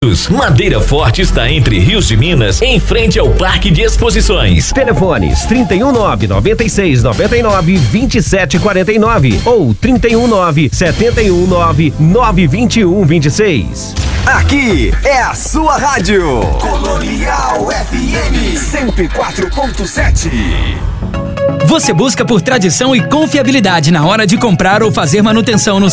produtos. Madeira Forte está entre Rios de Minas, em frente ao Parque de Exposições. Telefones 319-9699-2749 ou 319-719-92126. Aqui é a sua rádio. Colonial FM 104.7. Você busca por tradição e confiabilidade na hora de comprar ou fazer manutenção no